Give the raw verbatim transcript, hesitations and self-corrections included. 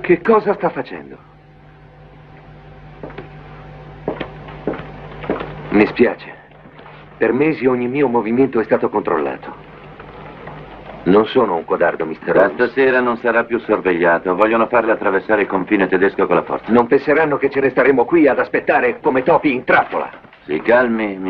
Che cosa sta facendo? Mi spiace. Per mesi ogni mio movimento è stato controllato. Non sono un codardo, mister Holmes. Stasera non sarà più sorvegliato. Vogliono farle attraversare il confine tedesco con la forza. Non penseranno che ci resteremo qui ad aspettare come topi in trappola. Si calmi,